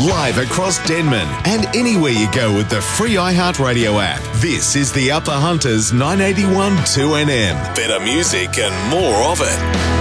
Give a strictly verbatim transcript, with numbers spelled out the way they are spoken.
live across Denman and anywhere you go with the free iHeartRadio app. This is the Upper Hunters nine eighty-one two N M. Better music and more of it.